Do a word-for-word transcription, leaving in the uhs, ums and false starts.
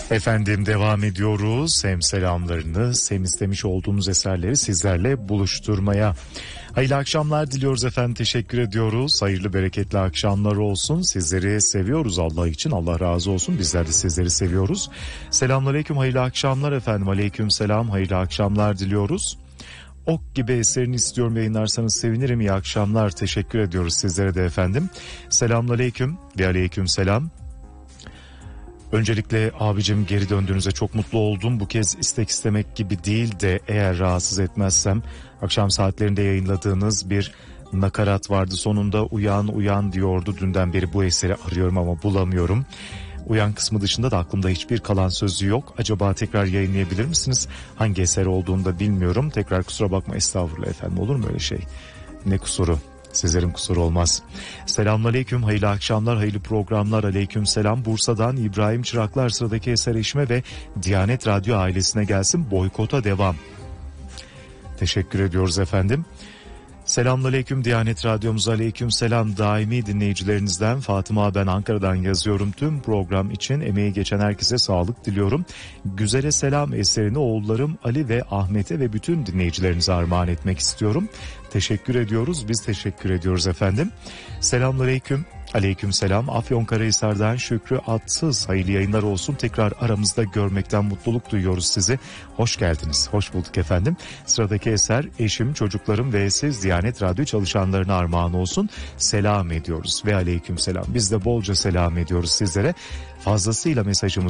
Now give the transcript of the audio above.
Efendim devam ediyoruz. Hem selamlarınız hem istemiş olduğunuz eserleri sizlerle buluşturmaya. Hayırlı akşamlar diliyoruz efendim. Teşekkür ediyoruz. Hayırlı bereketli akşamlar olsun. Sizleri seviyoruz Allah için. Allah razı olsun. Bizler de sizleri seviyoruz. Selamünaleyküm. Hayırlı akşamlar efendim. Aleyküm selam. Hayırlı akşamlar diliyoruz. Ok gibi eserini istiyorum, yayınlarsanız sevinirim. İyi akşamlar. Teşekkür ediyoruz sizlere de efendim. Selamünaleyküm ve aleyküm selam. Öncelikle abicim geri döndüğünüze çok mutlu oldum. Bu kez istek istemek gibi değil de eğer rahatsız etmezsem akşam saatlerinde yayınladığınız bir nakarat vardı. Sonunda uyan uyan diyordu. Dünden beri bu eseri arıyorum ama bulamıyorum. Uyan kısmı dışında da aklımda hiçbir kalan sözü yok. Acaba tekrar yayınlayabilir misiniz? Hangi eser olduğunu da bilmiyorum. Tekrar kusura bakma, estağfurullah efendim, olur mu öyle şey? Ne kusuru? Sizlerin kusuru olmaz. Selamünaleyküm, hayırlı akşamlar, hayırlı programlar. Aleyküm selam. Bursa'dan İbrahim Çıraklar, sıradaki eser eşime ve Diyanet Radyo ailesine gelsin. Boykota devam. Teşekkür ediyoruz efendim. Selamünaleyküm Diyanet Radyomuza, aleyküm selam. Daimi dinleyicilerinizden Fatıma, ben Ankara'dan yazıyorum. Tüm program için emeği geçen herkese sağlık diliyorum. Güzele selam eserini oğullarım Ali ve Ahmet'e ve bütün dinleyicilerinize armağan etmek istiyorum. Teşekkür ediyoruz. Biz teşekkür ediyoruz efendim. Selamünaleyküm. Aleyküm selam. Afyonkarahisar'dan Şükrü Atsız, hayırlı yayınlar olsun. Tekrar aramızda görmekten mutluluk duyuyoruz sizi. Hoş geldiniz. Hoş bulduk efendim. Sıradaki eser eşim, çocuklarım ve siz Diyanet Radyo çalışanlarına armağan olsun. Selam ediyoruz ve aleyküm selam. Biz de bolca selam ediyoruz sizlere. Fazlasıyla mesajımız